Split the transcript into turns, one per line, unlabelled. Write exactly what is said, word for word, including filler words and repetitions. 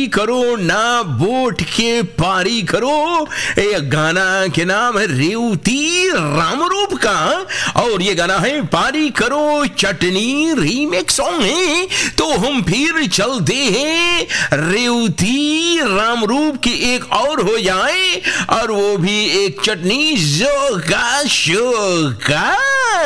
पारी करो ना बोट के पारी करो। ये गाना के नाम है रेवती रामरूप का, और ये गाना है पारी करो चटनी रीमेक सॉन्ग है। तो हम फिर चलते हैं रेवती रामरूप की एक और हो जाए, और वो भी एक चटनी जो का शो का।